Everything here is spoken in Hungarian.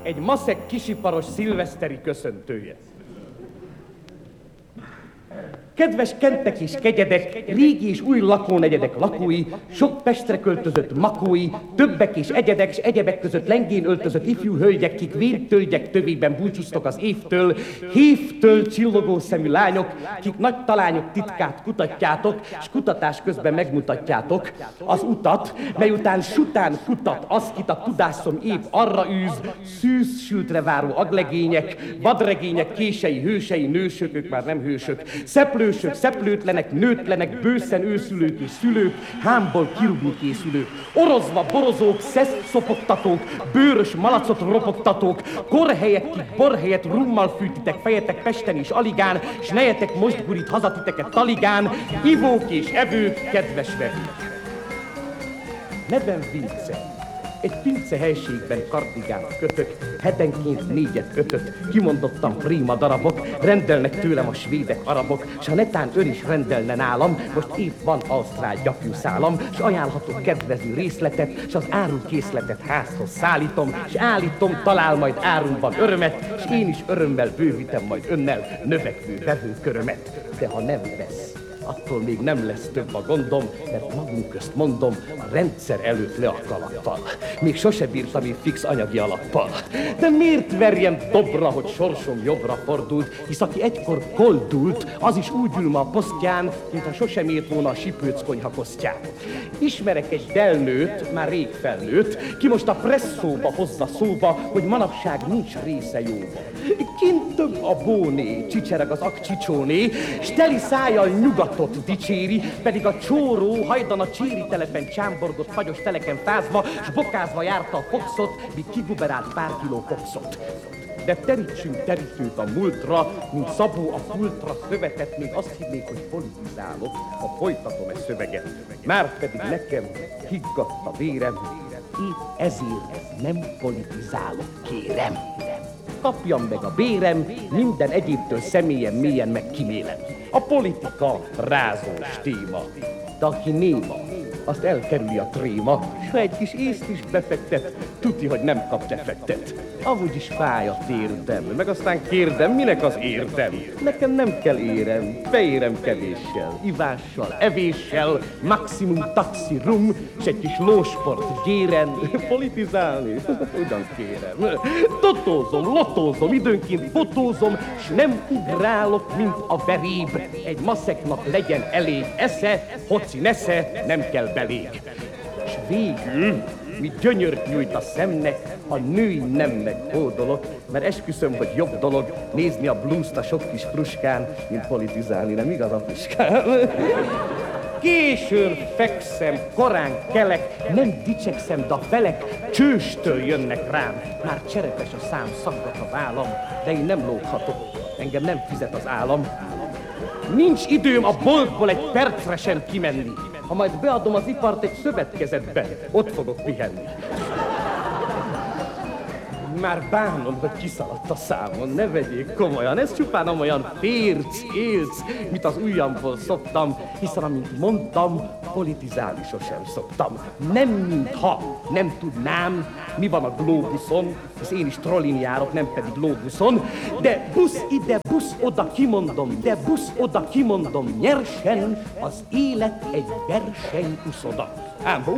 egy maszek kisiparos szilveszteri köszöntője. Kedves kentek és kegyedek, régi és új lakónegyedek lakói, sok Pestre költözött makói, többek és egyedek, s egyebek között lengén öltözött ifjú hölgyek, kik véntölgyek tövében búcsúztok az évtől, hévtől csillogó szemű lányok, kik nagy talányok titkát kutatjátok, s kutatás közben megmutatjátok az utat, mely után sután futat az, kit a tudásom épp arra űz, szűz sültre váró aglegények, vadregények, kései, hősei, nősök, ők már nem hősök, szeplősök, szeplőtlenek, nőtlenek, bőszen őszülők és szülők, hámból kirúgni készülők, orozva borozók, szeszt szopogtatók, bőrös malacot ropogtatók, korhelyek, kik borhelyet rummal fűtitek fejetek Pesten és aligán, s nejetek most gurít hazatiteket taligán, ivók és evők, kedves vevők. Nevem Vince. Egy pince helységben kardigát kötök, hetenként 4-5, kimondottan prima darabok, rendelnek tőlem a svédek, arabok, s ha netán ön is rendelne nálam, most épp van ausztrál gyapjúszálam, s ajánlhatok kedvező részletet, s az árukészletet házhoz szállítom, s állítom, talál majd árumban örömet, s én is örömmel bővítem majd önnel növekvő vevőkörömet. De ha nem vesz, attól még nem lesz több a gondom, mert magunk közt mondom, a rendszer előtt le a kalappal. Még sose bírtam én fix anyagi alappal. De miért verjem dobra, hogy sorsom jobbra fordult, hisz aki egykor koldult, az is úgy ül ma a posztján, mintha sosem ért volna a Sipőc konyha kosztján. Ismerek egy delnőt, már rég felnőtt, ki most a presszóba hozza szóba, hogy manapság nincs része jóba. Kint több a bóné, csicsereg az akcsicsóné, s teli szájjal nyugatot dicséri, pedig a csóró hajdan a cséri telepen csámborgott fagyos teleken fázva, s bokázva járta a foxot, míg kiguberált pár kiló kokszot. De terítsünk terítőt a múltra, mint Szabó a pultra szövetet, még azt hinnék, hogy politizálok, ha folytatom e szöveget. Márpedig nekem higgadt a vérem, épp ezért nem politizálok, kérem. Kapjam meg a bérem, minden egyébtől személyen mélyen megkímélem. A politika rázós téma, de aki néma, azt elkerüli a tréma, s ha egy kis észt is befektet, tuti, hogy nem kap defektet. Amúgy is fáj a térdem, meg aztán kérdem, minek az érdem? Nekem nem kell érem, beérem kevéssel, ivással, evéssel, maximum taxi rum, s egy kis lósport gyéren, politizálni, ugyan kérem. Totózom, lotózom, időnként fotózom, s nem ugrálok, mint a veréb. Egy maszeknak legyen elég esze, hoci nesze, nem kell belég. S végül, mi gyönyört nyújt a szemnek, a női nemnek hódolok, mert esküszöm, hogy jobb dolog nézni a blues-t a sok kis pruskán, mint politizálni, nem igaz, apuskám? Későn fekszem, korán kelek, nem dicsekszem, de a felek csőstől jönnek rám. Már cserepes a szám, szaggat a vállam, de én nem lóghatok, engem nem fizet az állam. Nincs időm a boltból egy percre sem kimenni. Ha majd beadom az ipart egy szövetkezetbe, ott fogok pihenni. Már bánom, hogy kiszaladt a számon, ne vegyék komolyan, ez csupán olyan férc, élc, mint az ujjamból szoktam, hiszen amint mondtam, politizálni sosem szoktam. Nem mintha nem tudnám, mi van a glóbuszon, hisz én is trollin járok, nem pedig lóbuszon, de busz ide, busz oda kimondom, de busz oda kimondom, nyersen az élet egy versenyuszoda. Ám